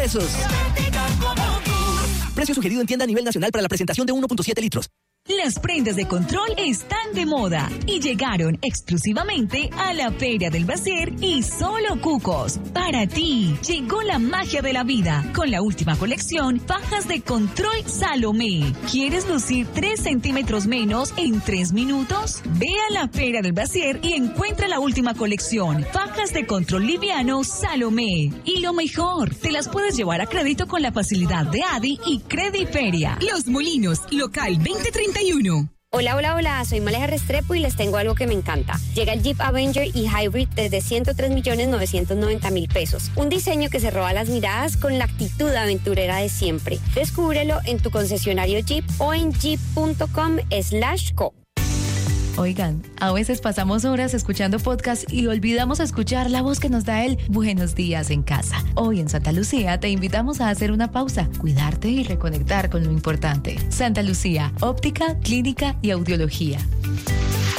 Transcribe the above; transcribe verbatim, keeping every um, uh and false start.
pesos. Precio sugerido en tienda a nivel nacional para la presentación de uno punto siete litros. Las prendas de control están de moda y llegaron exclusivamente a la Feria del Brasier y Solo Cucos. Para ti, llegó la magia de la vida con la última colección Fajas de Control Salomé. ¿Quieres lucir tres centímetros menos en tres minutos? Ve a la Feria del Brasier y encuentra la última colección Fajas de Control Liviano Salomé. Y lo mejor, te las puedes llevar a crédito con la facilidad de Adi y Crediferia. Los Molinos, local veinte treinta y uno. Hola, hola, hola, soy Maleja Restrepo y les tengo algo que me encanta. Llega el Jeep Avenger y Hybrid desde ciento tres millones novecientos noventa mil pesos. Un diseño que se roba las miradas con la actitud aventurera de siempre. Descúbrelo en tu concesionario Jeep o en jeep punto com slash co. Oigan, a veces pasamos horas escuchando podcast y olvidamos escuchar la voz que nos da el buenos días en casa. Hoy en Santa Lucía te invitamos a hacer una pausa, cuidarte y reconectar con lo importante. Santa Lucía, óptica, clínica y audiología.